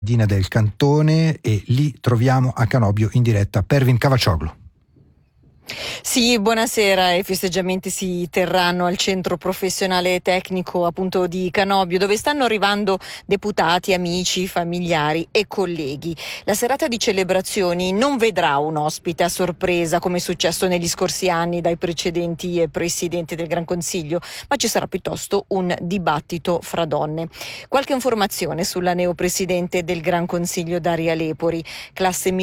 Dina del Cantone, e lì troviamo a Canobbio in diretta Pervin Cavaccioglu. Sì, buonasera. I festeggiamenti si terranno al centro professionale tecnico appunto di Canobbio, dove stanno arrivando deputati, amici, familiari e colleghi. La serata di celebrazioni non vedrà un ospite a sorpresa come è successo negli scorsi anni dai precedenti presidenti del Gran Consiglio, ma ci sarà piuttosto un dibattito fra donne. Qualche informazione sulla neopresidente del Gran Consiglio Daria Lepori, classe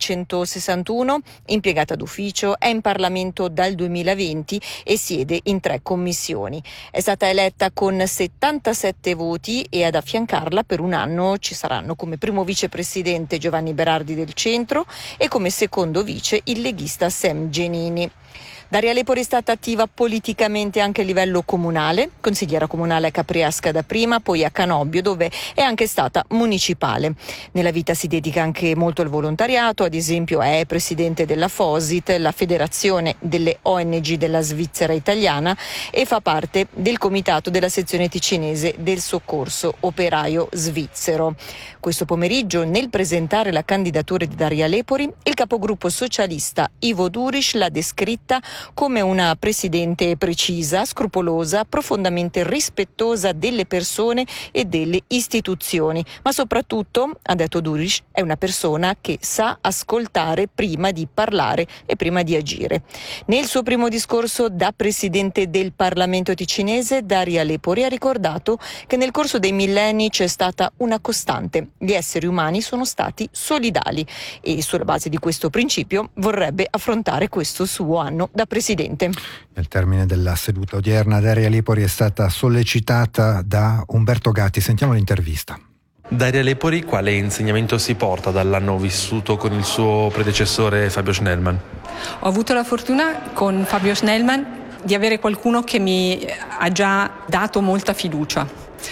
1961, impiegata d'ufficio, è in Parlamento dal 2020 e siede in 3 commissioni. È stata eletta con 77 voti e ad affiancarla per un anno ci saranno come primo vicepresidente Giovanni Berardi del Centro e come secondo vice il leghista Sam Genini. Daria Lepori è stata attiva politicamente anche a livello comunale, consigliera comunale a Capriasca da prima, poi a Canobbio, dove è anche stata municipale. Nella vita si dedica anche molto al volontariato, ad esempio è presidente della FOSIT, la federazione delle ONG della Svizzera italiana, e fa parte del comitato della sezione ticinese del soccorso operaio svizzero. Questo pomeriggio, nel presentare la candidatura di Daria Lepori, il capogruppo socialista Ivo Duriš l'ha descritta come una presidente precisa, scrupolosa, profondamente rispettosa delle persone e delle istituzioni, ma soprattutto, ha detto Duriš, è una persona che sa ascoltare prima di parlare e prima di agire. Nel suo primo discorso da presidente del Parlamento ticinese, Daria Lepori ha ricordato che nel corso dei millenni c'è stata una costante: gli esseri umani sono stati solidali, e sulla base di questo principio vorrebbe affrontare questo suo anno da presidente. Al termine della seduta odierna, Daria Lepori è stata sollecitata da Umberto Gatti. Sentiamo l'intervista. Daria Lepori, quale insegnamento si porta dall'anno vissuto con il suo predecessore Fabio Schnellmann? Ho avuto la fortuna con Fabio Schnellmann di avere qualcuno che mi ha già dato molta fiducia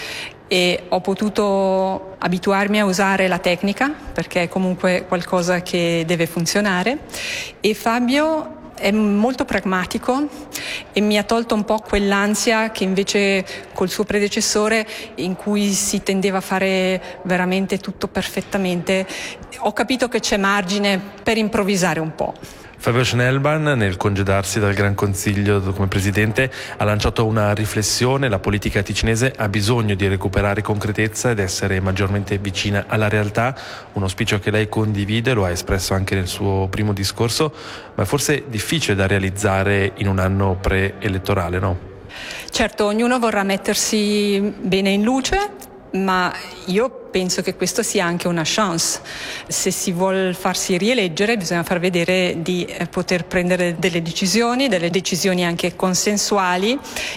e ho potuto abituarmi a usare la tecnica, perché è comunque qualcosa che deve funzionare, e Fabio è molto pragmatico e mi ha tolto un po' quell'ansia che invece col suo predecessore, in cui si tendeva a fare veramente tutto perfettamente, ho capito che c'è margine per improvvisare un po'. Fabio Schnellmann, nel congedarsi dal Gran Consiglio come presidente, ha lanciato una riflessione: la politica ticinese ha bisogno di recuperare concretezza ed essere maggiormente vicina alla realtà, un auspicio che lei condivide, lo ha espresso anche nel suo primo discorso, ma è forse difficile da realizzare in un anno preelettorale, no? Certo, ognuno vorrà mettersi bene in luce, ma io penso che questo sia anche una chance. Se si vuol farsi rieleggere bisogna far vedere di poter prendere delle decisioni anche consensuali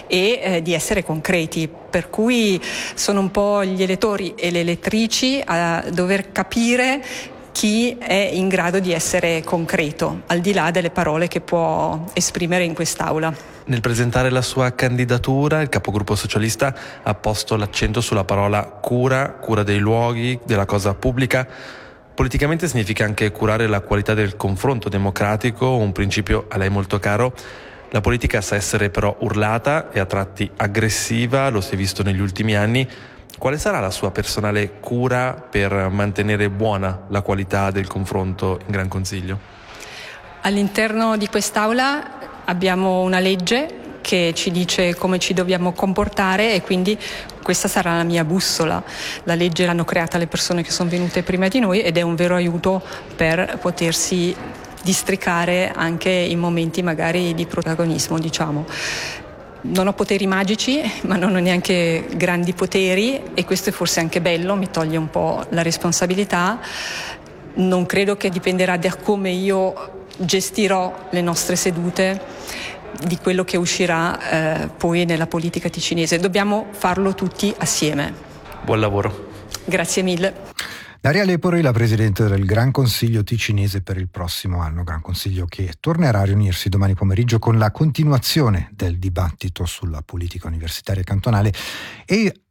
e di essere concreti, per cui sono un po' gli elettori e le elettrici a dover capire chi è in grado di essere concreto, al di là delle parole che può esprimere in quest'Aula. Nel presentare la sua candidatura, il capogruppo socialista ha posto l'accento sulla parola cura dei luoghi, della cosa pubblica. Politicamente significa anche curare la qualità del confronto democratico, un principio a lei molto caro. La politica sa essere però urlata e a tratti aggressiva, lo si è visto negli ultimi anni. Quale sarà la sua personale cura per mantenere buona la qualità del confronto in Gran Consiglio? All'interno di quest'Aula abbiamo una legge che ci dice come ci dobbiamo comportare e quindi questa sarà la mia bussola. La legge l'hanno creata le persone che sono venute prima di noi ed è un vero aiuto per potersi districare anche in momenti magari di protagonismo, diciamo. Non ho poteri magici, ma non ho neanche grandi poteri, e questo è forse anche bello, mi toglie un po' la responsabilità. Non credo che dipenderà da come io gestirò le nostre sedute, di quello che uscirà poi nella politica ticinese. Dobbiamo farlo tutti assieme. Buon lavoro. Grazie mille. Daria Lepori, la presidente del Gran Consiglio ticinese per il prossimo anno, Gran Consiglio che tornerà a riunirsi domani pomeriggio con la continuazione del dibattito sulla politica universitaria cantonale, e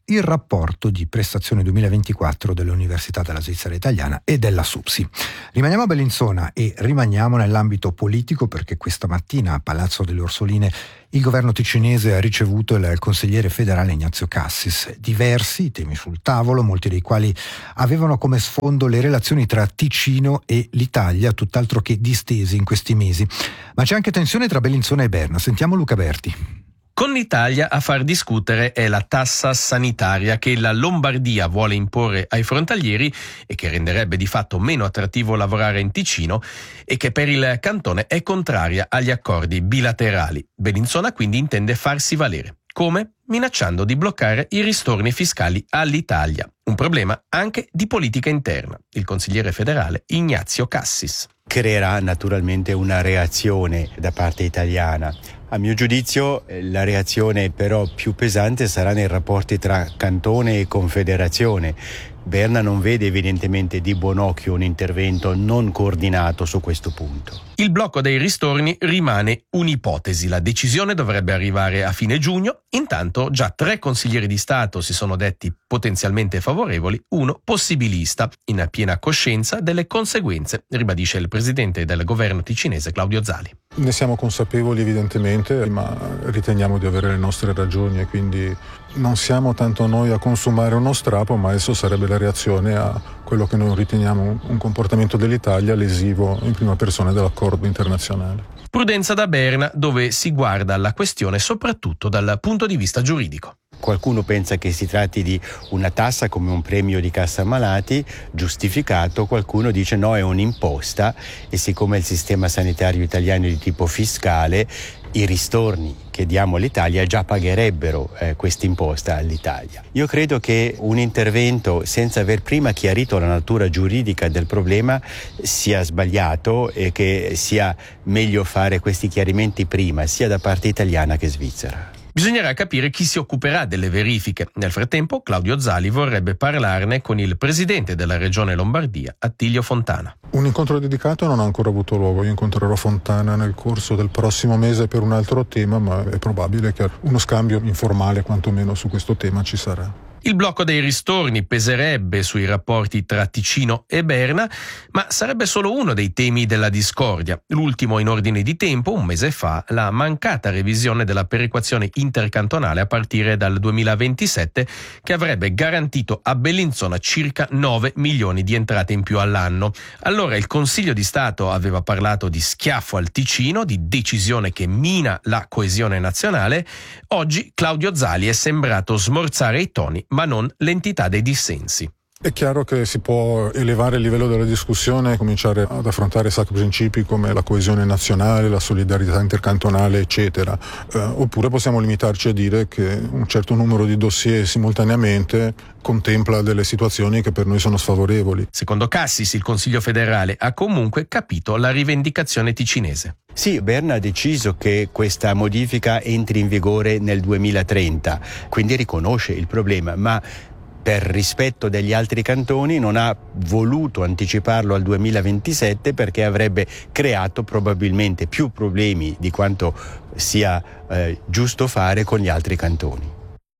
il rapporto di prestazione 2024 dell'Università della Svizzera Italiana e della SUPSI. Rimaniamo a Bellinzona e rimaniamo nell'ambito politico, perché questa mattina a Palazzo delle Orsoline il governo ticinese ha ricevuto il consigliere federale Ignazio Cassis. Diversi temi sul tavolo, molti dei quali avevano come sfondo le relazioni tra Ticino e l'Italia, tutt'altro che distesi in questi mesi. Ma c'è anche tensione tra Bellinzona e Berna. Sentiamo Luca Berti. Con l'Italia a far discutere è la tassa sanitaria che la Lombardia vuole imporre ai frontalieri e che renderebbe di fatto meno attrattivo lavorare in Ticino e che per il cantone è contraria agli accordi bilaterali. Bellinzona quindi intende farsi valere. Come? Minacciando di bloccare i ristorni fiscali all'Italia. Un problema anche di politica interna. Il consigliere federale Ignazio Cassis. Creerà naturalmente una reazione da parte italiana. A mio giudizio la reazione però più pesante sarà nei rapporti tra cantone e confederazione. Berna non vede evidentemente di buon occhio un intervento non coordinato su questo punto. Il blocco dei ristorni rimane un'ipotesi. La decisione dovrebbe arrivare a fine giugno. Intanto già 3 consiglieri di Stato si sono detti potenzialmente favorevoli, uno possibilista, in piena coscienza delle conseguenze, ribadisce il presidente del governo ticinese Claudio Zali. Ne siamo consapevoli evidentemente, ma riteniamo di avere le nostre ragioni e quindi non siamo tanto noi a consumare uno strappo, ma esso sarebbe la reazione a quello che noi riteniamo un comportamento dell'Italia lesivo in prima persona dell'accordo internazionale. Prudenza da Berna, dove si guarda alla questione soprattutto dal punto di vista giuridico. Qualcuno pensa che si tratti di una tassa come un premio di cassa malati, giustificato, qualcuno dice no, è un'imposta e siccome il sistema sanitario italiano è di tipo fiscale, i ristorni che diamo all'Italia già pagherebbero questa imposta all'Italia. Io credo che un intervento senza aver prima chiarito la natura giuridica del problema sia sbagliato e che sia meglio fare questi chiarimenti prima, sia da parte italiana che svizzera. Bisognerà capire chi si occuperà delle verifiche. Nel frattempo, Claudio Zali vorrebbe parlarne con il presidente della regione Lombardia, Attilio Fontana. Un incontro dedicato non ha ancora avuto luogo. Io incontrerò Fontana nel corso del prossimo mese per un altro tema, ma è probabile che uno scambio informale quantomeno su questo tema ci sarà. Il blocco dei ristorni peserebbe sui rapporti tra Ticino e Berna, ma sarebbe solo uno dei temi della discordia. L'ultimo in ordine di tempo, un mese fa, la mancata revisione della perequazione intercantonale a partire dal 2027, che avrebbe garantito a Bellinzona circa 9 milioni di entrate in più all'anno. Allora il Consiglio di Stato aveva parlato di schiaffo al Ticino, di decisione che mina la coesione nazionale. Oggi Claudio Zali è sembrato smorzare i toni, ma non l'entità dei dissensi. È chiaro che si può elevare il livello della discussione e cominciare ad affrontare sacri principi come la coesione nazionale, la solidarietà intercantonale, eccetera. Oppure possiamo limitarci a dire che un certo numero di dossier simultaneamente contempla delle situazioni che per noi sono sfavorevoli. Secondo Cassis, il Consiglio federale ha comunque capito la rivendicazione ticinese. Sì, Berna ha deciso che questa modifica entri in vigore nel 2030, quindi riconosce il problema, ma per rispetto degli altri cantoni non ha voluto anticiparlo al 2027 perché avrebbe creato probabilmente più problemi di quanto sia giusto fare con gli altri cantoni.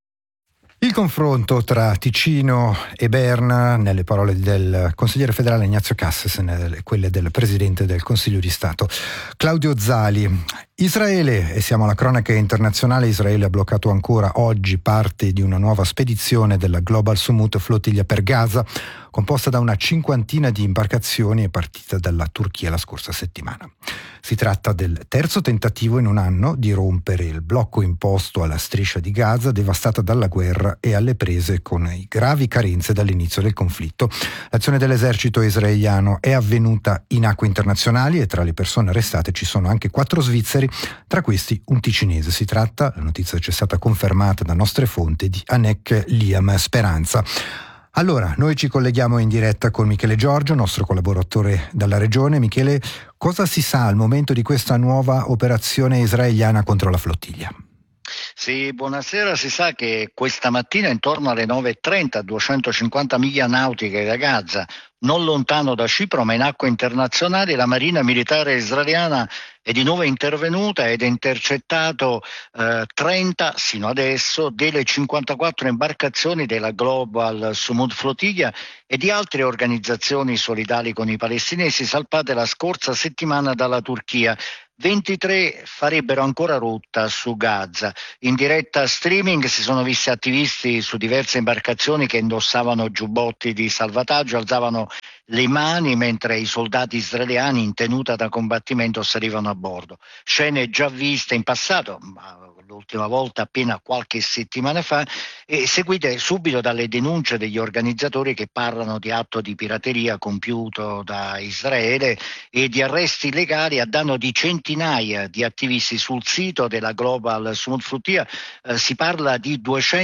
Il confronto tra Ticino e Berna, nelle parole del consigliere federale Ignazio Cassis e quelle del presidente del Consiglio di Stato Claudio Zali. Israele, e siamo alla cronaca internazionale, Israele ha bloccato ancora oggi parte di una nuova spedizione della Global Summut Flottiglia per Gaza, composta da una 50 di imbarcazioni e partita dalla Turchia la scorsa settimana. Si tratta del terzo tentativo in un anno di rompere il blocco imposto alla striscia di Gaza, devastata dalla guerra e alle prese con i gravi carenze dall'inizio del conflitto. L'azione dell'esercito israeliano è avvenuta in acque internazionali e tra le persone arrestate ci sono anche 4 svizzeri, tra questi un ticinese. Si tratta, la notizia ci è stata confermata da nostre fonti, di Anek Liam Speranza. Allora, noi ci colleghiamo in diretta con Michele Giorgio, nostro collaboratore dalla regione. Michele, cosa si sa al momento di questa nuova operazione israeliana contro la flottiglia? Sì, buonasera. Si sa che questa mattina intorno alle 9:30, 250 miglia nautiche da Gaza, non lontano da Cipro, ma in acque internazionali. La Marina Militare israeliana è di nuovo intervenuta ed ha intercettato 30 sino adesso delle 54 imbarcazioni della Global Sumud Flotilla e di altre organizzazioni solidali con i palestinesi salpate la scorsa settimana dalla Turchia. 23 farebbero ancora rotta su Gaza. In diretta streaming si sono visti attivisti su diverse imbarcazioni che indossavano giubbotti di salvataggio, alzavano le mani mentre i soldati israeliani in tenuta da combattimento salivano a bordo. Scene già viste in passato, ma l'ultima volta appena qualche settimana fa, e seguite subito dalle denunce degli organizzatori che parlano di atto di pirateria compiuto da Israele e di arresti illegali a danno di centinaia di attivisti. Sul sito della Global Sumud Flotilla si parla di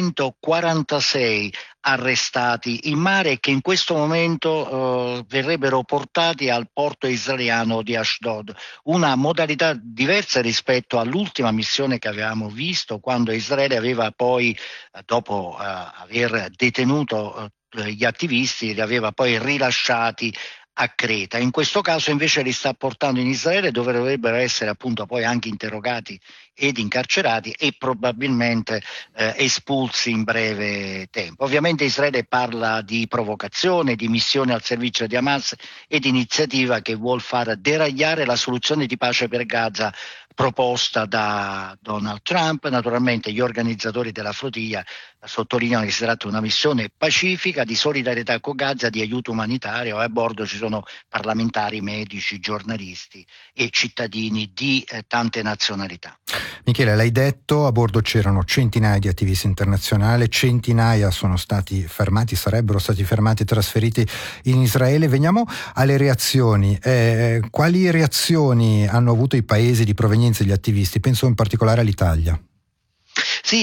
246 arrestati in mare e che in questo momento verrebbero portati al porto israeliano di Ashdod, una modalità diversa rispetto all'ultima missione che avevamo visto, quando Israele aveva poi, dopo aver detenuto gli attivisti, li aveva poi rilasciati a Creta. In questo caso invece li sta portando in Israele, dove dovrebbero essere appunto poi anche interrogati ed incarcerati e probabilmente espulsi in breve tempo. Ovviamente Israele parla di provocazione, di missione al servizio di Hamas e di iniziativa che vuol far deragliare la soluzione di pace per Gaza proposta da Donald Trump. Naturalmente gli organizzatori della flotilla sottolineano che si tratta di una missione pacifica di solidarietà con Gaza, di aiuto umanitario, e a bordo ci sono parlamentari, medici, giornalisti e cittadini di tante nazionalità. Michele, l'hai detto, a bordo c'erano centinaia di attivisti internazionali, centinaia sono stati fermati, sarebbero stati fermati e trasferiti in Israele. Veniamo alle reazioni. Quali reazioni hanno avuto i paesi di provenienza degli attivisti? Penso in particolare all'Italia. Sì,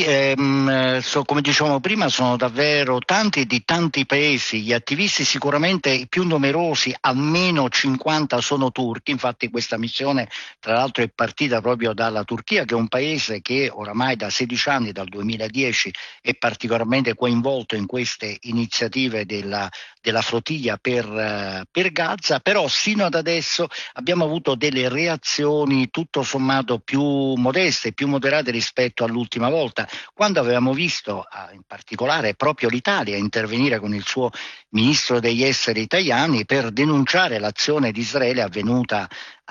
come dicevamo prima, sono davvero tanti di tanti paesi. Gli attivisti sicuramente i più numerosi, almeno 50, sono turchi. Infatti questa missione tra l'altro è partita proprio dalla Turchia, che è un paese che oramai da 16 anni, dal 2010, è particolarmente coinvolto in queste iniziative della flottiglia per Gaza. Però sino ad adesso abbiamo avuto delle reazioni tutto sommato più modeste, più moderate rispetto all'ultima volta, quando avevamo visto in particolare proprio l'Italia intervenire con il suo ministro degli esteri italiani per denunciare l'azione di Israele avvenuta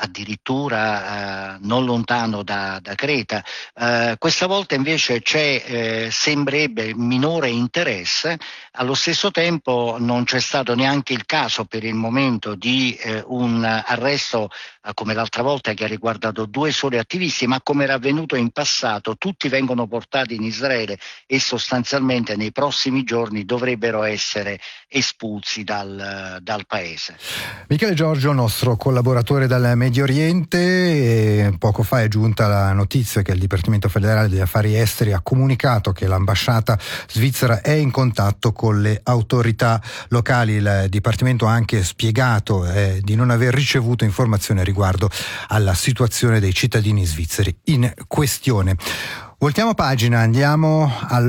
addirittura non lontano da Creta. Questa volta invece c'è sembrerebbe minore interesse. Allo stesso tempo non c'è stato neanche il caso per il momento di un arresto come l'altra volta, che ha riguardato 2 soli attivisti, ma come era avvenuto in passato tutti vengono portati in Israele e sostanzialmente nei prossimi giorni dovrebbero essere espulsi dal paese. Michele Giorgio, nostro collaboratore dal Medio Oriente, poco fa è giunta la notizia che il Dipartimento Federale degli Affari Esteri ha comunicato che l'ambasciata svizzera è in contatto con le autorità locali. Il Dipartimento ha anche spiegato di non aver ricevuto informazioni riguardo alla situazione dei cittadini svizzeri in questione. Voltiamo pagina, andiamo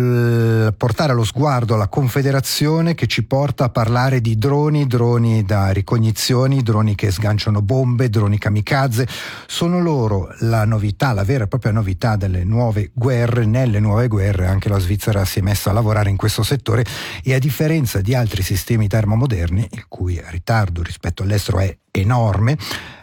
a portare allo sguardo la Confederazione, che ci porta a parlare di droni da ricognizioni, droni che sganciano bombe, droni kamikaze. Sono loro la novità, la vera e propria novità delle nuove guerre. Nelle nuove guerre anche la Svizzera si è messa a lavorare in questo settore e, a differenza di altri sistemi termomoderni, il cui ritardo rispetto all'estero è enorme,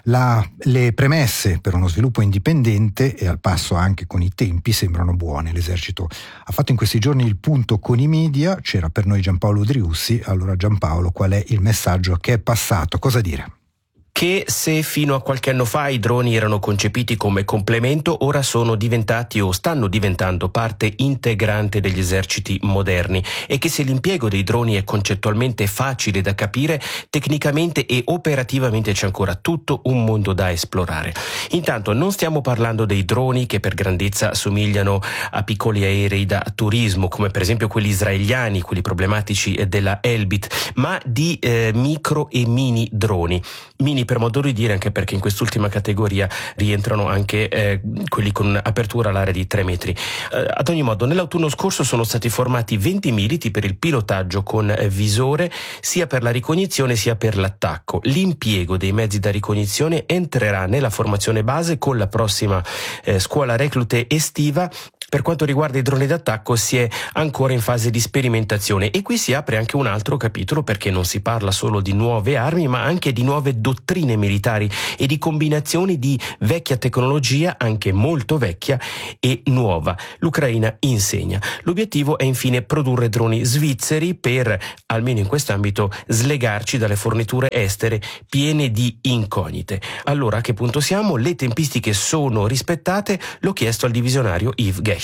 le premesse per uno sviluppo indipendente e al passo anche con i tempi sembrano buone. L'esercito ha fatto in questi giorni il punto con i media, c'era per noi Giampaolo Driussi. Allora Giampaolo, qual è il messaggio che è passato? Cosa dire? Che se fino a qualche anno fa i droni erano concepiti come complemento, ora sono diventati o stanno diventando parte integrante degli eserciti moderni, e che se l'impiego dei droni è concettualmente facile da capire, tecnicamente e operativamente c'è ancora tutto un mondo da esplorare. Intanto non stiamo parlando dei droni che per grandezza somigliano a piccoli aerei da turismo, come per esempio quelli israeliani, quelli problematici della Elbit, ma di micro e mini droni. Mini per modo di dire, anche perché in quest'ultima categoria rientrano anche quelli con apertura all'area di 3 metri. Ad ogni modo, nell'autunno scorso sono stati formati 20 militi per il pilotaggio con visore, sia per la ricognizione sia per l'attacco. L'impiego dei mezzi da ricognizione entrerà nella formazione base con la prossima scuola reclute estiva. Per quanto riguarda i droni d'attacco si è ancora in fase di sperimentazione, e qui si apre anche un altro capitolo, perché non si parla solo di nuove armi ma anche di nuove dottrine militari e di combinazioni di vecchia tecnologia, anche molto vecchia, e nuova. L'Ucraina insegna. L'obiettivo è infine produrre droni svizzeri per, almeno in quest'ambito, slegarci dalle forniture estere piene di incognite. Allora, a che punto siamo? Le tempistiche sono rispettate? L'ho chiesto al divisionario Yves Gechter.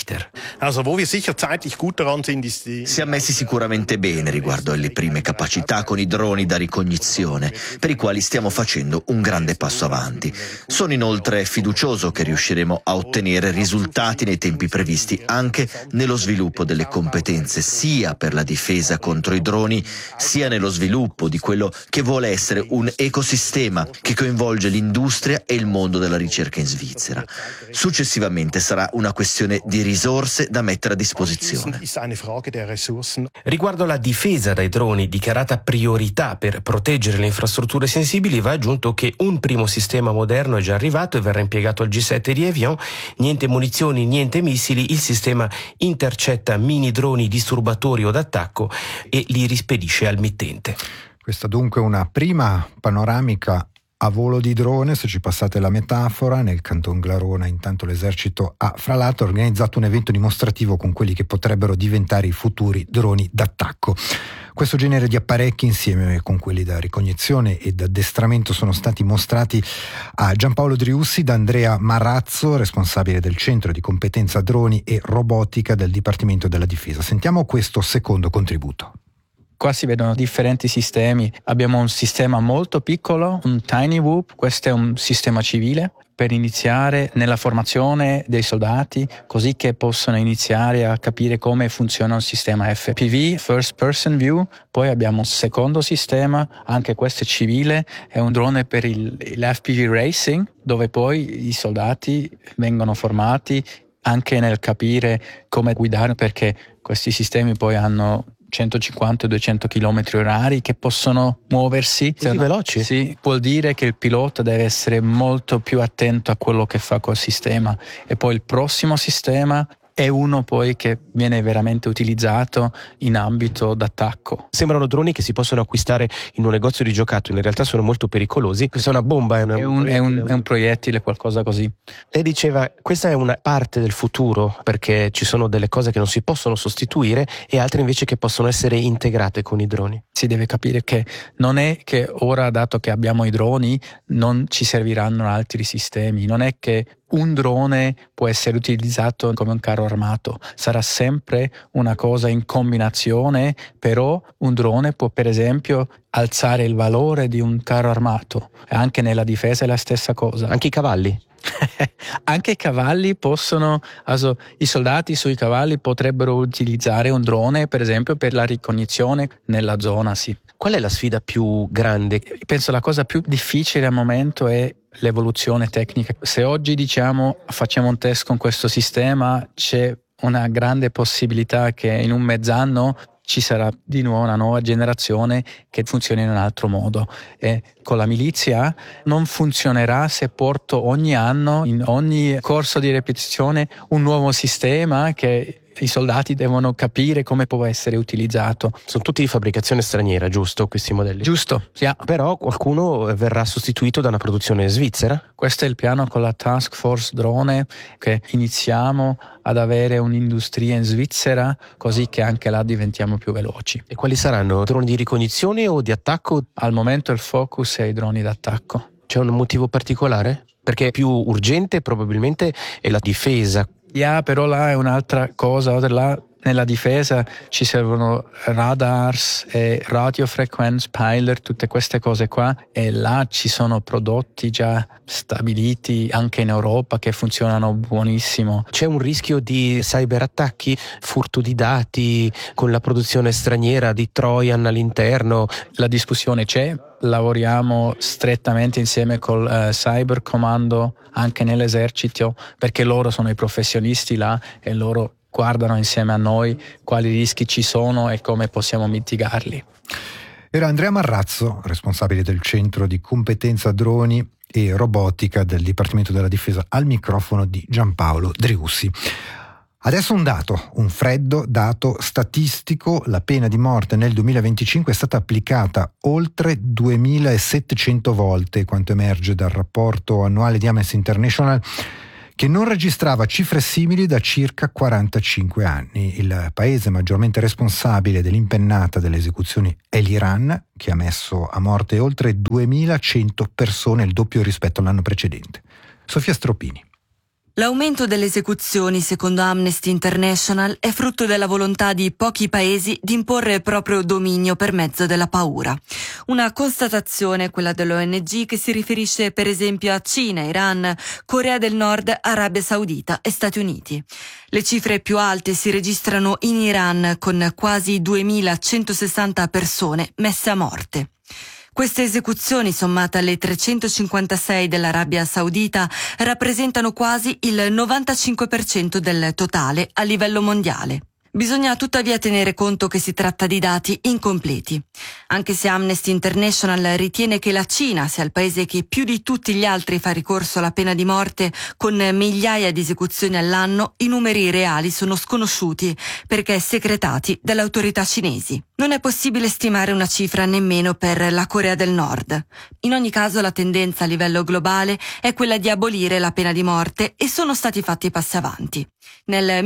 Si è messi sicuramente bene riguardo alle prime capacità con i droni da ricognizione, per i quali stiamo facendo un grande passo avanti. Sono inoltre fiducioso che riusciremo a ottenere risultati nei tempi previsti anche nello sviluppo delle competenze, sia per la difesa contro i droni, sia nello sviluppo di quello che vuole essere un ecosistema che coinvolge l'industria e il mondo della ricerca in Svizzera. Successivamente sarà una questione di risorse da mettere a disposizione. Riguardo la difesa dai droni, dichiarata priorità per proteggere le infrastrutture sensibili, va aggiunto che un primo sistema moderno è già arrivato e verrà impiegato al G7 di Evian. Niente munizioni, niente missili, il sistema intercetta mini droni disturbatori o d'attacco e li rispedisce al mittente. Questa dunque una prima panoramica a volo di drone, se ci passate la metafora. Nel Canton Glarona intanto l'esercito ha fra l'altro organizzato un evento dimostrativo con quelli che potrebbero diventare i futuri droni d'attacco. Questo genere di apparecchi, insieme con quelli da ricognizione e da addestramento, sono stati mostrati a Giampaolo Driussi da Andrea Marazzo, responsabile del Centro di Competenza Droni e Robotica del Dipartimento della Difesa. Sentiamo questo secondo contributo. Qua si vedono differenti sistemi. Abbiamo un sistema molto piccolo, un tiny whoop. Questo è un sistema civile per iniziare nella formazione dei soldati, così che possono iniziare a capire come funziona un sistema FPV, First Person View. Poi abbiamo un secondo sistema, anche questo è civile, è un drone per l'FPV Racing, dove poi i soldati vengono formati anche nel capire come guidare, perché questi sistemi poi hanno 150-200 km orari che possono muoversi veloci. Sì, vuol dire che il pilota deve essere molto più attento a quello che fa col sistema. E poi il prossimo sistema è uno poi che viene veramente utilizzato in ambito d'attacco. Sembrano droni che si possono acquistare in un negozio di giocattoli, in realtà sono molto pericolosi. Questa è una bomba, è un proiettile, qualcosa così. Lei diceva, questa è una parte del futuro, perché ci sono delle cose che non si possono sostituire e altre invece che possono essere integrate con i droni. Si deve capire che non è che ora, dato che abbiamo i droni, non ci serviranno altri sistemi. Non è che un drone può essere utilizzato come un carro armato, sarà sempre una cosa in combinazione, però un drone può per esempio alzare il valore di un carro armato. Anche nella difesa è la stessa cosa. Anche i cavalli? Anche i cavalli possono, i soldati sui cavalli potrebbero utilizzare un drone per esempio per la ricognizione nella zona, sì. Qual è la sfida più grande? Penso la cosa più difficile al momento è l'evoluzione tecnica. Se oggi facciamo un test con questo sistema, c'è una grande possibilità che in un mezz'anno ci sarà di nuovo una nuova generazione che funziona in un altro modo. E con la milizia non funzionerà se porto ogni anno, in ogni corso di ripetizione, un nuovo sistema che i soldati devono capire come può essere utilizzato. Sono tutti di fabbricazione straniera, giusto, questi modelli? Giusto, sì. Però qualcuno verrà sostituito da una produzione svizzera? Questo è il piano con la Task Force Drone, che iniziamo ad avere un'industria in Svizzera, così che anche là diventiamo più veloci. E quali saranno? Droni di ricognizione o di attacco? Al momento il focus è i droni d'attacco. C'è un motivo particolare? Perché più urgente probabilmente è la difesa. Però là è un'altra cosa, là nella difesa ci servono radars e radiofrequenze pilot, tutte queste cose qua, e là ci sono prodotti già stabiliti anche in Europa che funzionano buonissimo. C'è un rischio di cyberattacchi, furto di dati con la produzione straniera di Trojan all'interno? La discussione c'è, lavoriamo strettamente insieme col Cyber Commando anche nell'esercito, perché loro sono i professionisti là e loro guardano insieme a noi quali rischi ci sono e come possiamo mitigarli. Era Andrea Marrazzo, responsabile del Centro di Competenza Droni e Robotica del Dipartimento della Difesa, al microfono di Giampaolo Driussi. Adesso un freddo dato statistico: la pena di morte nel 2025 è stata applicata oltre 2700 volte, quanto emerge dal rapporto annuale di Amnesty International, che non registrava cifre simili da circa 45 anni. Il paese maggiormente responsabile dell'impennata delle esecuzioni è l'Iran, che ha messo a morte oltre 2100 persone, il doppio rispetto all'anno precedente. Sofia Stropini. L'aumento delle esecuzioni, secondo Amnesty International, è frutto della volontà di pochi paesi di imporre il proprio dominio per mezzo della paura. Una constatazione, quella dell'ONG, che si riferisce per esempio a Cina, Iran, Corea del Nord, Arabia Saudita e Stati Uniti. Le cifre più alte si registrano in Iran, con quasi 2160 persone messe a morte. Queste esecuzioni, sommate alle 356 dell'Arabia Saudita, rappresentano quasi il 95% del totale a livello mondiale. Bisogna tuttavia tenere conto che si tratta di dati incompleti. Anche se Amnesty International ritiene che la Cina sia il paese che più di tutti gli altri fa ricorso alla pena di morte, con migliaia di esecuzioni all'anno, i numeri reali sono sconosciuti perché segretati dalle autorità cinesi. Non è possibile stimare una cifra nemmeno per la Corea del Nord. In ogni caso, la tendenza a livello globale è quella di abolire la pena di morte e sono stati fatti passi avanti. Nel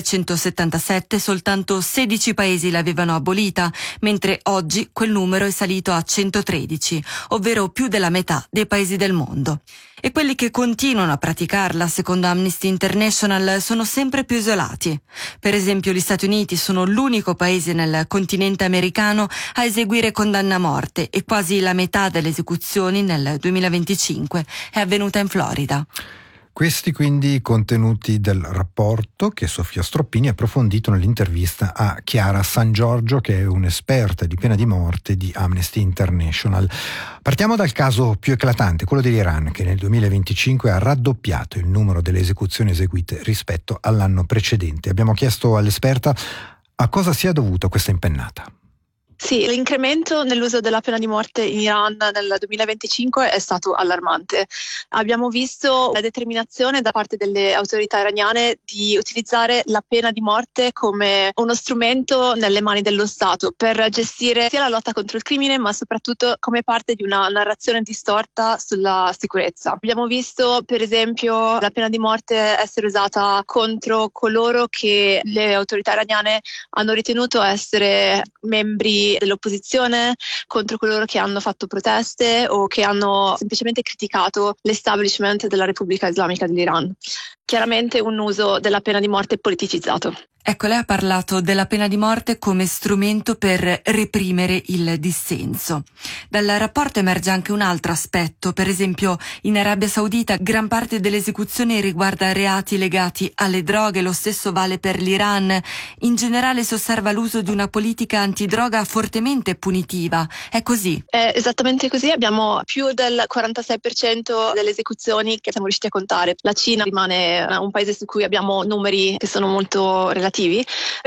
1977 soltanto 16 paesi l'avevano abolita, mentre oggi quel numero è salito a 113, ovvero più della metà dei paesi del mondo. E quelli che continuano a praticarla, secondo Amnesty International, sono sempre più isolati. Per esempio, gli Stati Uniti sono l'unico paese nel continente americano a eseguire condanna a morte e quasi la metà delle esecuzioni nel 2025 è avvenuta in Florida. Questi quindi i contenuti del rapporto che Sofia Stroppini ha approfondito nell'intervista a Chiara San Giorgio, che è un'esperta di pena di morte di Amnesty International. Partiamo dal caso più eclatante, quello dell'Iran, che nel 2025 ha raddoppiato il numero delle esecuzioni eseguite rispetto all'anno precedente. Abbiamo chiesto all'esperta a cosa sia dovuta questa impennata. Sì, l'incremento nell'uso della pena di morte in Iran nel 2025 è stato allarmante. Abbiamo visto la determinazione da parte delle autorità iraniane di utilizzare la pena di morte come uno strumento nelle mani dello Stato per gestire sia la lotta contro il crimine, ma soprattutto come parte di una narrazione distorta sulla sicurezza. Abbiamo visto, per esempio, la pena di morte essere usata contro coloro che le autorità iraniane hanno ritenuto essere membri dell'opposizione, contro coloro che hanno fatto proteste o che hanno semplicemente criticato l'establishment della Repubblica Islamica dell'Iran. Chiaramente un uso della pena di morte politicizzato. Ecco, lei ha parlato della pena di morte come strumento per reprimere il dissenso. Dal rapporto emerge anche un altro aspetto. Per esempio, in Arabia Saudita gran parte delle esecuzioni riguarda reati legati alle droghe, lo stesso vale per l'Iran. In generale si osserva l'uso di una politica antidroga fortemente punitiva. È così? È esattamente così. Abbiamo più del 46% delle esecuzioni che siamo riusciti a contare. La Cina rimane un paese su cui abbiamo numeri che sono molto relativi. Il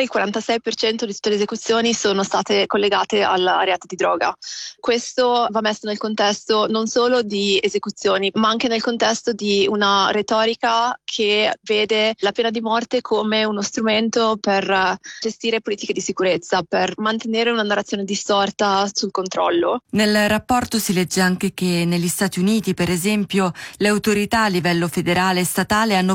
46% di tutte le esecuzioni sono state collegate al reato di droga. Questo va messo nel contesto non solo di esecuzioni, ma anche nel contesto di una retorica che vede la pena di morte come uno strumento per gestire politiche di sicurezza, per mantenere una narrazione distorta sul controllo. Nel rapporto si legge anche che negli Stati Uniti, per esempio, le autorità a livello federale e statale hanno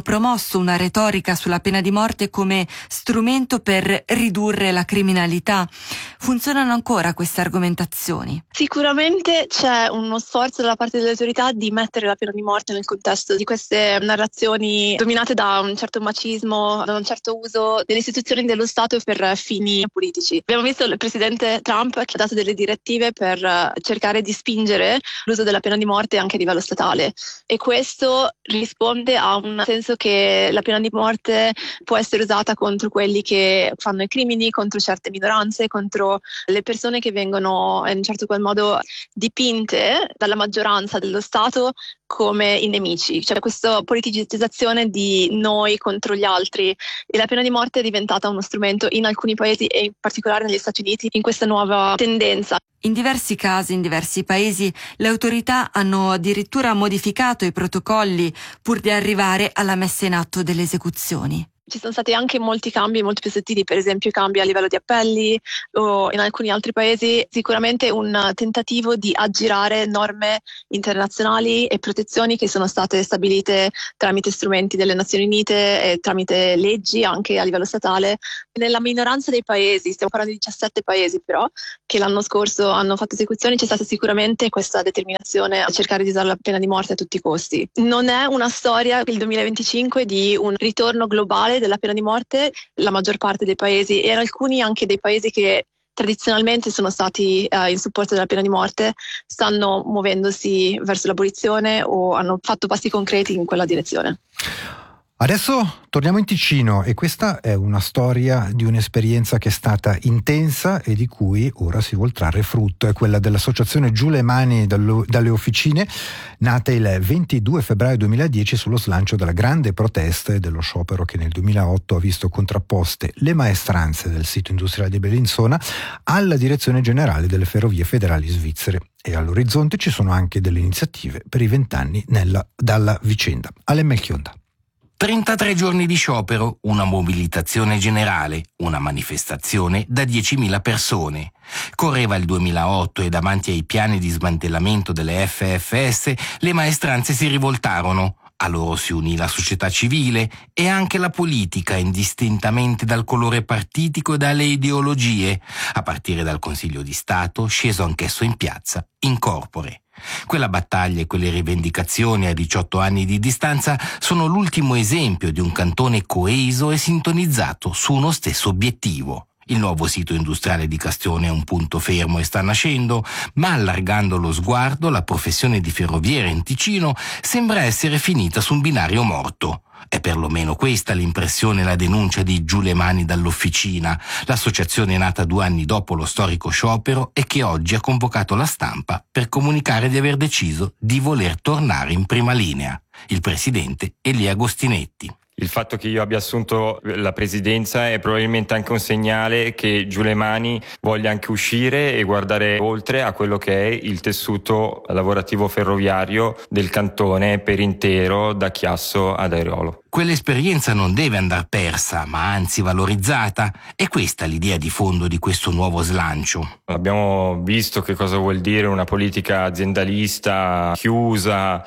promosso una retorica sulla pena di morte come strumento per ridurre la criminalità. Funzionano ancora queste argomentazioni? Sicuramente c'è uno sforzo dalla parte delle autorità di mettere la pena di morte nel contesto di queste narrazioni dominate da un certo macismo, da un certo uso delle istituzioni dello Stato per fini politici. Abbiamo visto il presidente Trump che ha dato delle direttive per cercare di spingere l'uso della pena di morte anche a livello statale, e questo risponde a un senso che la pena di morte può essere usata contro quelli che fanno i crimini, contro certe minoranze, contro le persone che vengono in un certo qual modo dipinte dalla maggioranza dello Stato come i nemici. C'è questa politicizzazione di noi contro gli altri, e la pena di morte è diventata uno strumento in alcuni paesi e in particolare negli Stati Uniti in questa nuova tendenza. In diversi casi, in diversi paesi, le autorità hanno addirittura modificato i protocolli pur di arrivare alla messa in atto delle esecuzioni. Ci sono stati anche molti cambi molto più sottili, per esempio cambi a livello di appelli, o in alcuni altri paesi sicuramente un tentativo di aggirare norme internazionali e protezioni che sono state stabilite tramite strumenti delle Nazioni Unite e tramite leggi anche a livello statale. Nella minoranza dei paesi, stiamo parlando di 17 paesi però, che l'anno scorso hanno fatto esecuzioni, c'è stata sicuramente questa determinazione a cercare di usare la pena di morte a tutti i costi. Non è una storia, il 2025, di un ritorno globale della pena di morte. La maggior parte dei paesi, e alcuni anche dei paesi che tradizionalmente sono stati in supporto della pena di morte, stanno muovendosi verso l'abolizione o hanno fatto passi concreti in quella direzione. Adesso torniamo in Ticino, e questa è una storia di un'esperienza che è stata intensa e di cui ora si vuol trarre frutto. È quella dell'associazione Giù le Mani dalle Officine, nata il 22 febbraio 2010 sullo slancio della grande protesta e dello sciopero che nel 2008 ha visto contrapposte le maestranze del sito industriale di Bellinzona alla direzione generale delle ferrovie federali svizzere. E all'orizzonte ci sono anche delle iniziative per i 20 anni dalla vicenda. Alem Chionda. 33 giorni di sciopero, una mobilitazione generale, una manifestazione da 10.000 persone. Correva il 2008 e davanti ai piani di smantellamento delle FFS le maestranze si rivoltarono. A loro si unì la società civile e anche la politica, indistintamente dal colore partitico e dalle ideologie, a partire dal Consiglio di Stato, sceso anch'esso in piazza, in corpore. Quella battaglia e quelle rivendicazioni a 18 anni di distanza sono l'ultimo esempio di un cantone coeso e sintonizzato su uno stesso obiettivo. Il nuovo sito industriale di Castione è un punto fermo e sta nascendo, ma allargando lo sguardo, la professione di ferroviere in Ticino sembra essere finita su un binario morto. È perlomeno questa l'impressione e la denuncia di Giù le Mani dall'Officina, l'associazione nata 2 anni dopo lo storico sciopero e che oggi ha convocato la stampa per comunicare di aver deciso di voler tornare in prima linea. Il presidente Elia Agostinetti. Il fatto che io abbia assunto la presidenza è probabilmente anche un segnale che Giù le Mani voglia anche uscire e guardare oltre a quello che è il tessuto lavorativo ferroviario del cantone per intero, da Chiasso ad Aiolo. Quell'esperienza non deve andar persa, ma anzi valorizzata. È questa l'idea di fondo di questo nuovo slancio. Abbiamo visto che cosa vuol dire una politica aziendalista, chiusa,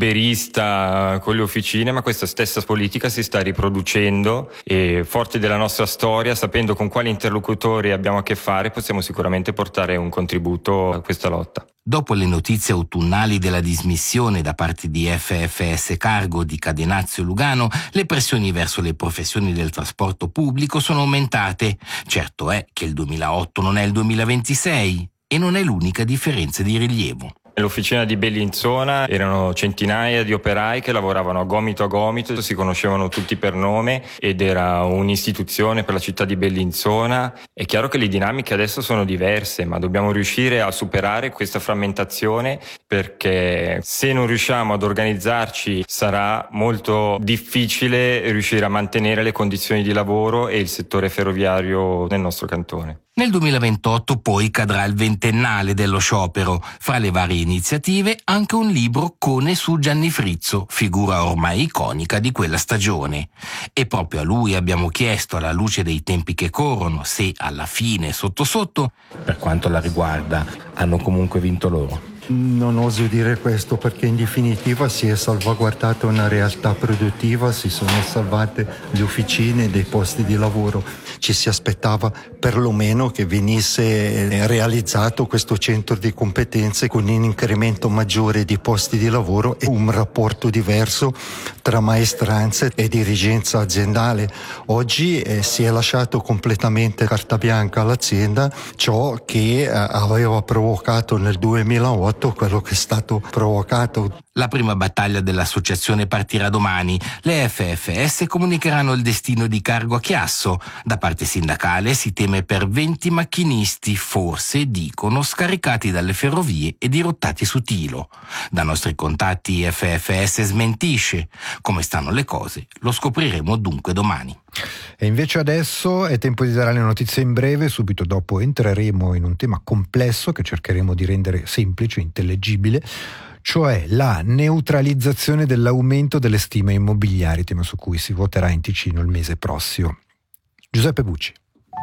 liberista con le officine, ma questa stessa politica si sta riproducendo e, forti della nostra storia, sapendo con quali interlocutori abbiamo a che fare, possiamo sicuramente portare un contributo a questa lotta. Dopo le notizie autunnali della dismissione da parte di FFS Cargo di Cadenazzo e Lugano, le pressioni verso le professioni del trasporto pubblico sono aumentate. Certo è che il 2008 non è il 2026 e non è l'unica differenza di rilievo. Nell'officina di Bellinzona erano centinaia di operai che lavoravano a gomito, si conoscevano tutti per nome ed era un'istituzione per la città di Bellinzona. È chiaro che le dinamiche adesso sono diverse, ma dobbiamo riuscire a superare questa frammentazione, perché se non riusciamo ad organizzarci sarà molto difficile riuscire a mantenere le condizioni di lavoro e il settore ferroviario nel nostro cantone. Nel 2028 poi cadrà il 20ennale dello sciopero. Fra le varie iniziative anche un libro con e su Gianni Frizzo, figura ormai iconica di quella stagione. E proprio a lui abbiamo chiesto, alla luce dei tempi che corrono, se alla fine sotto sotto, per quanto la riguarda, hanno comunque vinto loro. Non oso dire questo perché in definitiva si è salvaguardata una realtà produttiva, si sono salvate le officine, dei posti di lavoro. Ci si aspettava perlomeno che venisse realizzato questo centro di competenze con un incremento maggiore di posti di lavoro e un rapporto diverso tra maestranze e dirigenza aziendale. Oggi si è lasciato completamente carta bianca all'azienda, ciò che aveva provocato nel 2008 quello che è stato provocato. La prima battaglia dell'associazione partirà domani. Le FFS comunicheranno il destino di Cargo a Chiasso. Da parte sindacale si teme per 20 macchinisti, forse, dicono, scaricati dalle ferrovie e dirottati su Tilo. Da nostri contatti FFS smentisce. Come stanno le cose lo scopriremo dunque domani. E invece adesso è tempo di dare le notizie in breve, subito dopo entreremo in un tema complesso che cercheremo di rendere semplice, intellegibile, cioè la neutralizzazione dell'aumento delle stime immobiliari, tema su cui si voterà in Ticino il mese prossimo. Giuseppe Bucci.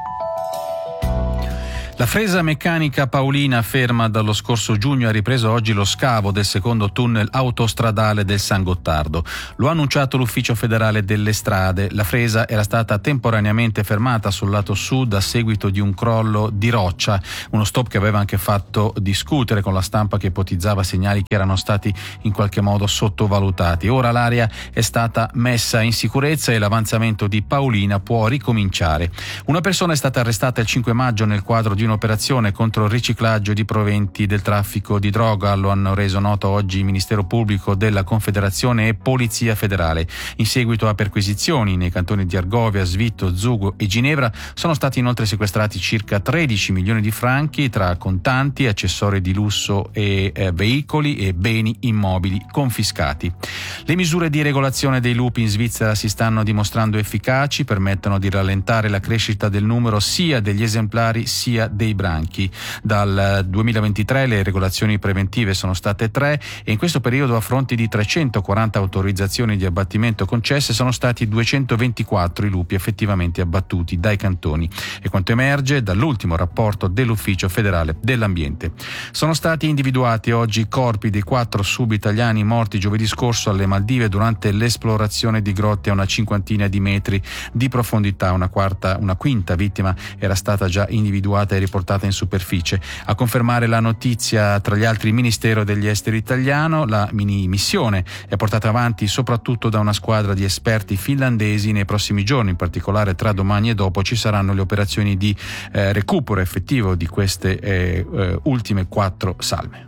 La fresa meccanica Paolina, ferma dallo scorso giugno, ha ripreso oggi lo scavo del secondo tunnel autostradale del San Gottardo. Lo ha annunciato l'Ufficio federale delle strade. La fresa era stata temporaneamente fermata sul lato sud a seguito di un crollo di roccia, uno stop che aveva anche fatto discutere con la stampa, che ipotizzava segnali che erano stati in qualche modo sottovalutati. Ora l'area è stata messa in sicurezza e l'avanzamento di Paolina può ricominciare. Una persona è stata arrestata il 5 maggio nel quadro di un'operazione contro il riciclaggio di proventi del traffico di droga. Lo hanno reso noto oggi Ministero Pubblico della Confederazione e Polizia Federale. In seguito a perquisizioni nei cantoni di Argovia, Svitto, Zugo e Ginevra sono stati inoltre sequestrati circa 13 milioni di franchi tra contanti, accessori di lusso e veicoli e beni immobili confiscati. Le misure di regolazione dei lupi in Svizzera si stanno dimostrando efficaci, permettono di rallentare la crescita del numero sia degli esemplari sia dei branchi. Dal 2023 le regolazioni preventive sono state 3 e in questo periodo, a fronte di 340 autorizzazioni di abbattimento concesse, sono stati 224 i lupi effettivamente abbattuti dai cantoni. E quanto emerge dall'ultimo rapporto dell'Ufficio federale dell'ambiente. Sono stati individuati oggi i corpi dei 4 sub-italiani morti giovedì scorso alle Maldive durante l'esplorazione di grotte a una cinquantina di metri di profondità. Una quinta vittima era stata già individuata e riportata in superficie. A confermare la notizia, tra gli altri, il Ministero degli Esteri italiano. La missione è portata avanti soprattutto da una squadra di esperti finlandesi. Nei prossimi giorni, in particolare tra domani e dopo, ci saranno le operazioni di recupero effettivo di queste ultime 4 salme.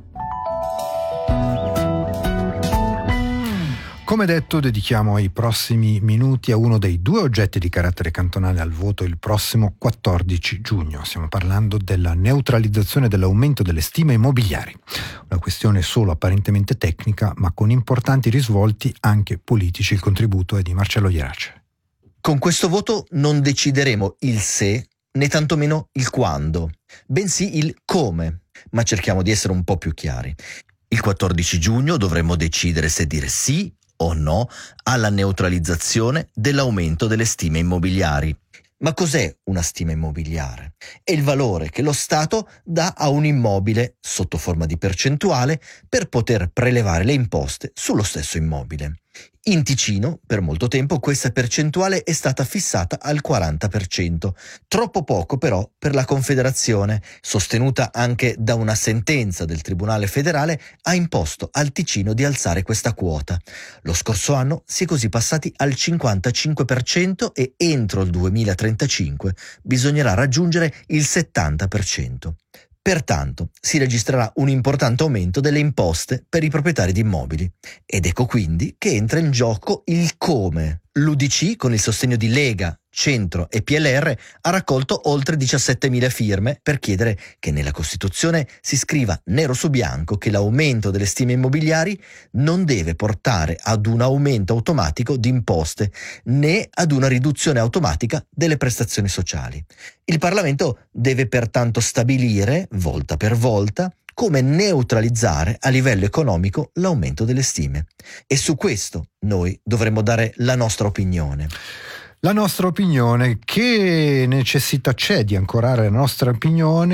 Come detto, dedichiamo i prossimi minuti a uno dei 2 oggetti di carattere cantonale al voto il prossimo 14 giugno. Stiamo parlando della neutralizzazione dell'aumento delle stime immobiliari. Una questione solo apparentemente tecnica, ma con importanti risvolti anche politici. Il contributo è di Marcello Ierace. Con questo voto non decideremo il se, né tantomeno il quando, bensì il come, ma cerchiamo di essere un po' più chiari. Il 14 giugno dovremo decidere se dire sì o no alla neutralizzazione dell'aumento delle stime immobiliari. Ma cos'è una stima immobiliare? È il valore che lo Stato dà a un immobile sotto forma di percentuale per poter prelevare le imposte sullo stesso immobile. In Ticino, per molto tempo, questa percentuale è stata fissata al 40%, troppo poco però per la Confederazione, sostenuta anche da una sentenza del Tribunale federale, ha imposto al Ticino di alzare questa quota. Lo scorso anno si è così passati al 55% e entro il 2035 bisognerà raggiungere il 70%. Pertanto si registrerà un importante aumento delle imposte per i proprietari di immobili. Ed ecco quindi che entra in gioco il come. L'UDC, con il sostegno di Lega, Centro e PLR, ha raccolto oltre 17.000 firme per chiedere che nella Costituzione si scriva nero su bianco che l'aumento delle stime immobiliari non deve portare ad un aumento automatico di imposte né ad una riduzione automatica delle prestazioni sociali. Il Parlamento deve pertanto stabilire, volta per volta, come neutralizzare a livello economico l'aumento delle stime. E su questo noi dovremmo dare la nostra opinione. La nostra opinione, che necessità c'è di ancorare la nostra opinione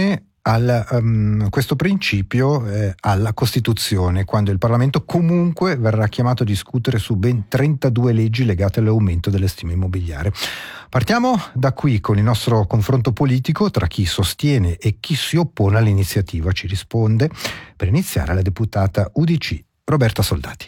questo principio alla Costituzione, quando il Parlamento comunque verrà chiamato a discutere su ben 32 leggi legate all'aumento delle stime immobiliari. Partiamo da qui con il nostro confronto politico tra chi sostiene e chi si oppone all'iniziativa. Ci risponde per iniziare la deputata UDC Roberta Soldati.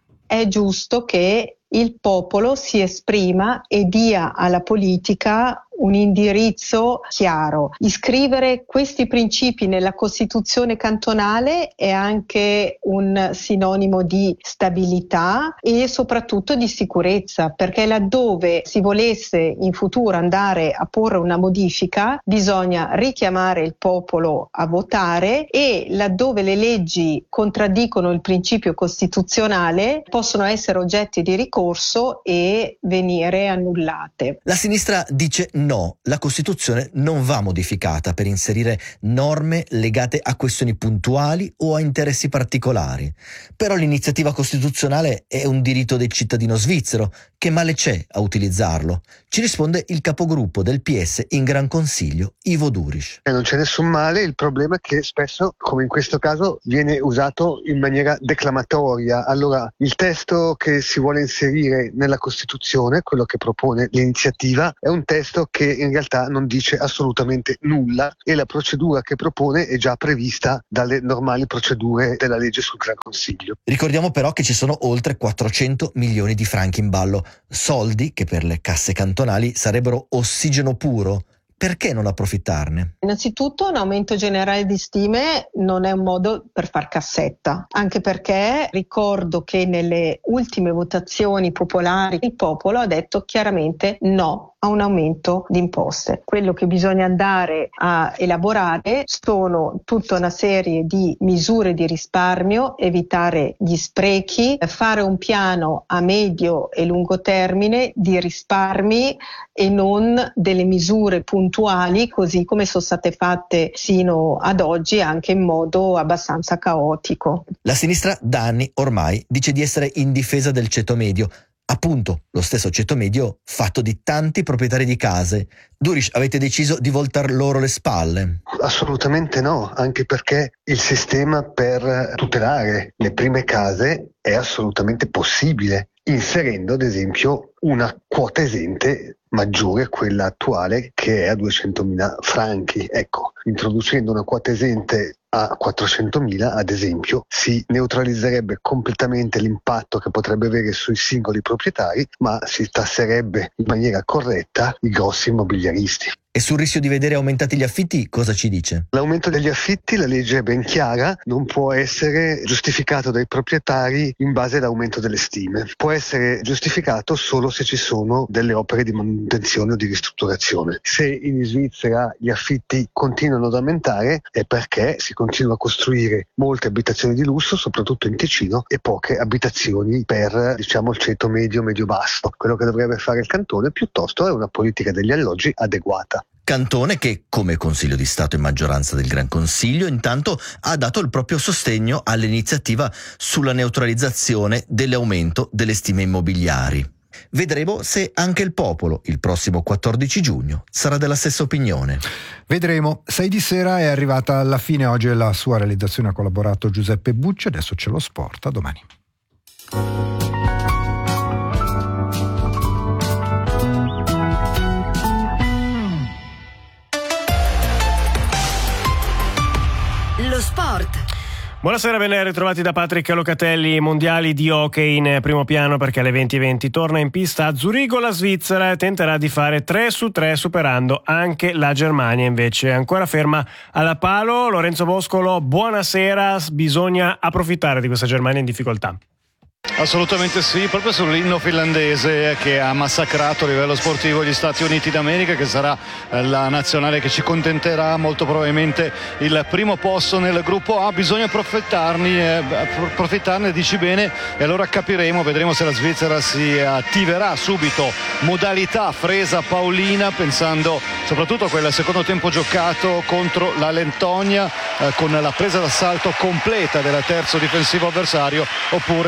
È giusto che il popolo si esprima e dia alla politica un indirizzo chiaro. Iscrivere questi principi nella Costituzione cantonale è anche un sinonimo di stabilità e soprattutto di sicurezza, perché laddove si volesse in futuro andare a porre una modifica bisogna richiamare il popolo a votare, e laddove le leggi contraddicono il principio costituzionale possono essere oggetti di ricorso e venire annullate. La sinistra dice no, la Costituzione non va modificata per inserire norme legate a questioni puntuali o a interessi particolari. Però l'iniziativa costituzionale è un diritto del cittadino svizzero, che male c'è a utilizzarlo? Ci risponde il capogruppo del PS in Gran Consiglio, Ivo Duriš. Non c'è nessun male, il problema è che spesso, come in questo caso, viene usato in maniera declamatoria. Allora, il testo che si vuole inserire nella Costituzione, quello che propone l'iniziativa, è un testo che in realtà non dice assolutamente nulla, e la procedura che propone è già prevista dalle normali procedure della legge sul Gran Consiglio. Ricordiamo però che ci sono oltre 400 milioni di franchi in ballo, soldi che per le casse cantonali sarebbero ossigeno puro. Perché non approfittarne? Innanzitutto un aumento generale di stime non è un modo per far cassetta, anche perché ricordo che nelle ultime votazioni popolari il popolo ha detto chiaramente no a un aumento di imposte. Quello che bisogna andare a elaborare sono tutta una serie di misure di risparmio, evitare gli sprechi, fare un piano a medio e lungo termine di risparmi e non delle misure puntuali così come sono state fatte sino ad oggi, anche in modo abbastanza caotico. La sinistra da anni ormai dice di essere in difesa del ceto medio, appunto lo stesso ceto medio fatto di tanti proprietari di case. Duriš, avete deciso di voltar loro le spalle? Assolutamente no, anche perché il sistema per tutelare le prime case è assolutamente possibile, inserendo ad esempio una quota esente maggiore a quella attuale, che è a 200.000 franchi. Ecco, introducendo una quota esente a 400.000, ad esempio, si neutralizzerebbe completamente l'impatto che potrebbe avere sui singoli proprietari, ma si tasserebbe in maniera corretta i grossi immobiliaristi. E sul rischio di vedere aumentati gli affitti cosa ci dice? L'aumento degli affitti, la legge è ben chiara, non può essere giustificato dai proprietari in base all'aumento delle stime. Può essere giustificato solo se ci sono delle opere di manutenzione o di ristrutturazione. Se in Svizzera gli affitti continuano ad aumentare è perché si continua a costruire molte abitazioni di lusso, soprattutto in Ticino, e poche abitazioni per, diciamo, il ceto medio-basso. Quello che dovrebbe fare il cantone piuttosto è una politica degli alloggi adeguata. Cantone che, come Consiglio di Stato e maggioranza del Gran Consiglio, intanto ha dato il proprio sostegno all'iniziativa sulla neutralizzazione dell'aumento delle stime immobiliari. Vedremo se anche il popolo, il prossimo 14 giugno, sarà della stessa opinione. Vedremo. 6 di sera è arrivata alla fine. Oggi alla sua realizzazione ha collaborato Giuseppe Bucci. Adesso c'è lo sport. A domani. Lo sport. Buonasera, ben ritrovati da Patrick Locatelli. Mondiali di hockey in primo piano, perché alle 20:20 torna in pista a Zurigo la Svizzera e tenterà di fare 3-3 superando anche la Germania, invece ancora ferma alla palo. Lorenzo Boscolo, buonasera, bisogna approfittare di questa Germania in difficoltà. Assolutamente sì, proprio sull'inno finlandese che ha massacrato a livello sportivo gli Stati Uniti d'America, che sarà la nazionale che ci contenterà molto probabilmente il primo posto nel gruppo A. Bisogna approfittarne, dici bene, e allora vedremo se la Svizzera si attiverà subito modalità Fresa Paulina, pensando soprattutto a quel secondo tempo giocato contro la Lettonia con la presa d'assalto completa del terzo difensivo avversario, oppure se ci sarà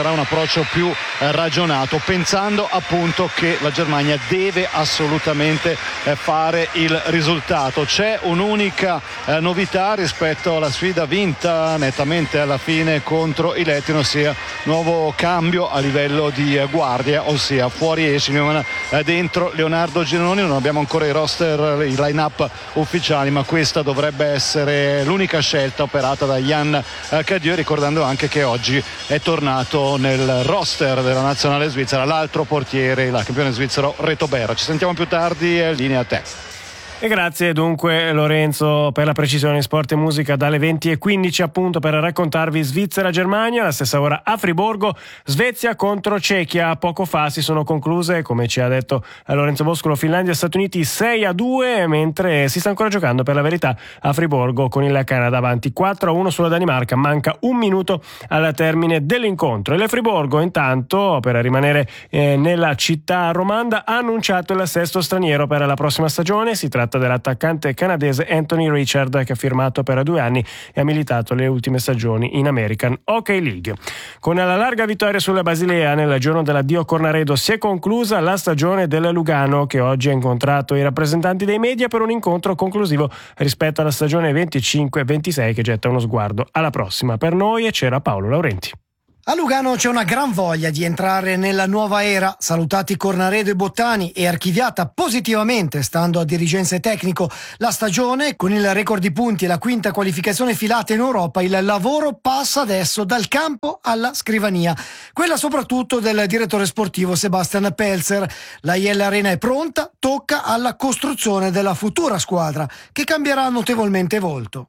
sarà un approccio più ragionato, pensando appunto che la Germania deve assolutamente fare il risultato. C'è un'unica novità rispetto alla sfida vinta nettamente alla fine contro i lettini, ossia nuovo cambio a livello di guardia, ossia fuori Essigman, dentro Leonardo Giannoni. Non abbiamo ancora i roster, i line-up ufficiali, ma questa dovrebbe essere l'unica scelta operata da Jan Cadieux, ricordando anche che oggi è tornato nel roster della nazionale svizzera l'altro portiere, il campione svizzero Reto Berra. Ci sentiamo più tardi, linea a te. E grazie dunque Lorenzo per la precisione in Sport e Musica dalle 20:15 appunto per raccontarvi Svizzera-Germania. Alla stessa ora a Friburgo Svezia contro Cechia. Poco fa si sono concluse, come ci ha detto Lorenzo Boscolo, Finlandia e Stati Uniti 6-2, mentre si sta ancora giocando per la verità a Friburgo con il Canada avanti 4-1 sulla Danimarca. Manca un minuto al termine dell'incontro e il Friburgo intanto, per rimanere nella città romanda, ha annunciato il sesto straniero per la prossima stagione. Si tratta dell'attaccante canadese Anthony Richard, che ha firmato per 2 anni e ha militato le ultime stagioni in American Hockey League. Con la larga vittoria sulla Basilea nel giorno dell'addio Cornaredo si è conclusa la stagione del Lugano, che oggi ha incontrato i rappresentanti dei media per un incontro conclusivo rispetto alla stagione 25-26 che getta uno sguardo alla prossima. Per noi c'era Paolo Laurenti. A Lugano c'è una gran voglia di entrare nella nuova era. Salutati Cornaredo e Bottani e archiviata positivamente, stando a dirigenza e tecnico, la stagione, con il record di punti e la quinta qualificazione filata in Europa, il lavoro passa adesso dal campo alla scrivania. Quella soprattutto del direttore sportivo Sebastian Pelzer. La IL Arena è pronta, tocca alla costruzione della futura squadra, che cambierà notevolmente volto.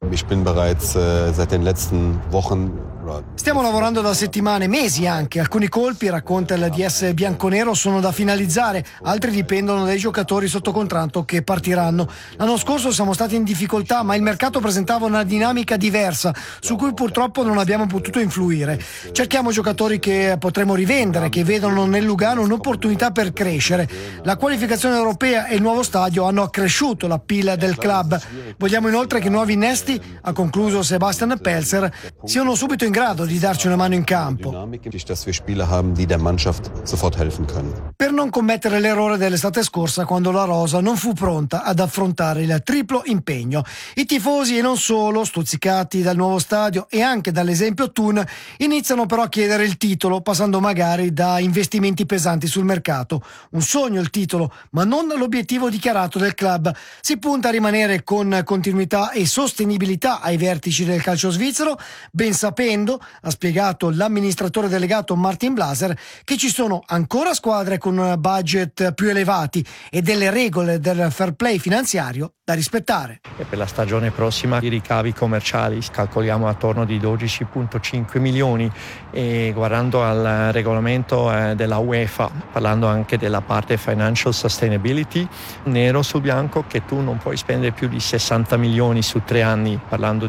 Stiamo lavorando da settimane, mesi anche. Alcuni colpi, racconta il DS bianconero, sono da finalizzare, altri dipendono dai giocatori sotto contratto che partiranno. L'anno scorso siamo stati in difficoltà, ma il mercato presentava una dinamica diversa su cui purtroppo non abbiamo potuto influire. Cerchiamo giocatori che potremo rivendere, che vedono nel Lugano un'opportunità per crescere. La qualificazione europea e il nuovo stadio hanno accresciuto l'appeal del club. Vogliamo inoltre che i nuovi innesti, ha concluso Sebastian Pelzer, siano subito in grado di darci una mano in campo, per non commettere l'errore dell'estate scorsa, quando la rosa non fu pronta ad affrontare il triplo impegno. I tifosi, e non solo, stuzzicati dal nuovo stadio e anche dall'esempio Thun, iniziano però a chiedere il titolo, passando magari da investimenti pesanti sul mercato. Un sogno il titolo, ma non l'obiettivo dichiarato del club. Si punta a rimanere con continuità e sostenibilità ai vertici del calcio svizzero, ben sapendo, ha spiegato l'amministratore delegato Martin Blaser, che ci sono ancora squadre con budget più elevati e delle regole del fair play finanziario da rispettare. E per la stagione prossima i ricavi commerciali calcoliamo attorno di 12,5 milioni e guardando al regolamento della UEFA, parlando anche della parte financial sustainability, nero su bianco che tu non puoi spendere più di 60 milioni su 3 anni, parlando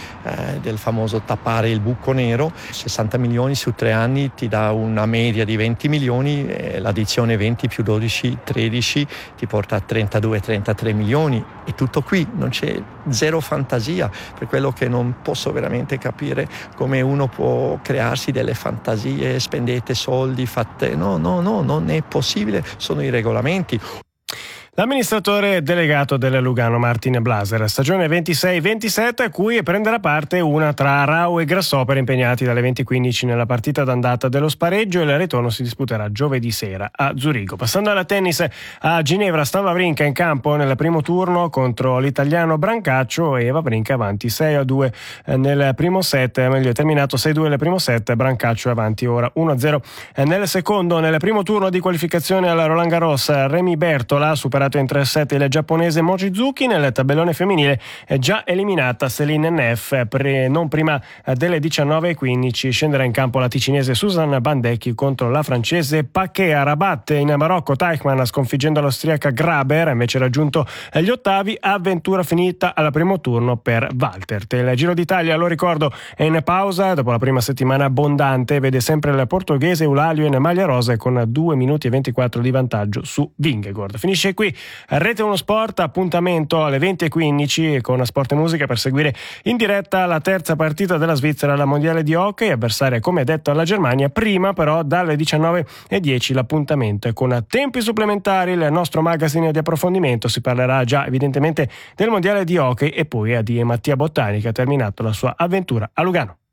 del famoso tappare il buco nero. 60 milioni su 3 anni ti dà una media di 20 milioni, l'addizione 20 più 12, 13 ti porta a 32-33 milioni. E tutto qui, non c'è zero fantasia, per quello che non posso veramente capire come uno può crearsi delle fantasie, spendete soldi, fate... No, non è possibile, sono i regolamenti. L'amministratore delegato del Lugano Martin Blaser, stagione 26-27 a cui prenderà parte una tra Rau e Grasshopper, impegnati dalle 20:15 nella partita d'andata dello spareggio, e il ritorno si disputerà giovedì sera a Zurigo. Passando alla tennis, a Ginevra Stan Wawrinka in campo nel primo turno contro l'italiano Brancaccio, e Wawrinka avanti 6-2 nel primo set, meglio è terminato 6-2 nel primo set, Brancaccio avanti ora 1-0 nel secondo. Nel primo turno di qualificazione alla Roland Garros, Remy Bertola ha superato in 3 set il giapponese Mochizuki. Nel tabellone femminile è già eliminata Céline Neff, non prima delle 19:15 scenderà in campo la ticinese Susan Bandecchi contro la francese Paquet. A Rabat in Marocco Teichmann, sconfiggendo l'austriaca Graber, invece raggiunto gli ottavi, avventura finita al primo turno per Waltert. Il Giro d'Italia, lo ricordo, è in pausa dopo la prima settimana abbondante, vede sempre il portoghese Eulalio in maglia rosa con 2 minuti e 24 di vantaggio su Vingegaard. Finisce qui Rete 1 Sport, appuntamento alle 20:15 con Sport e Musica per seguire in diretta la terza partita della Svizzera alla Mondiale di Hockey, avversaria come detto alla Germania. Prima però dalle 19:10 l'appuntamento con tempi supplementari, il nostro magazine di approfondimento. Si parlerà già evidentemente del Mondiale di Hockey e poi di Mattia Bottani, che ha terminato la sua avventura a Lugano.